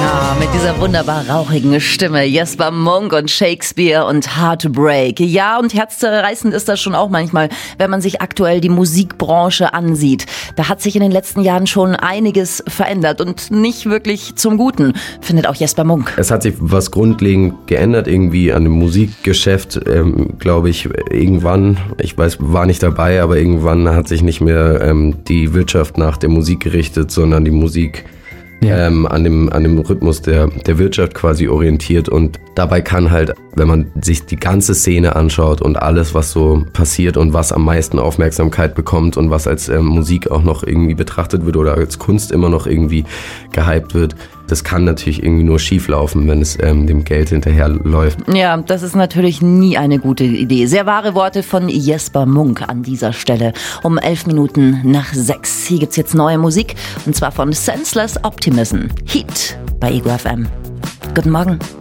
Mit dieser wunderbar rauchigen Stimme, Jesper Munk und Shakespeare und Heartbreak. Ja, und herzzerreißend ist das schon auch manchmal, wenn man sich aktuell die Musikbranche ansieht. Da hat sich in den letzten Jahren schon einiges verändert und nicht wirklich zum Guten, findet auch Jesper Munk. Es hat sich was grundlegend geändert irgendwie an dem Musikgeschäft, glaube ich, irgendwann, ich weiß, war nicht dabei, aber irgendwann hat sich nicht mehr die Wirtschaft nach der Musik gerichtet, sondern die Musik an dem Rhythmus der Wirtschaft quasi orientiert. Und dabei kann halt, wenn man sich die ganze Szene anschaut und alles, was so passiert und was am meisten Aufmerksamkeit bekommt und was als Musik auch noch irgendwie betrachtet wird oder als Kunst immer noch irgendwie gehypt wird, das kann natürlich irgendwie nur schief laufen, wenn es dem Geld hinterherläuft. Ja, das ist natürlich nie eine gute Idee. Sehr wahre Worte von Jesper Munk an dieser Stelle. Um 6:11. Hier gibt's jetzt neue Musik, und zwar von Senseless Optimism. Heat bei Ego FM. Guten Morgen.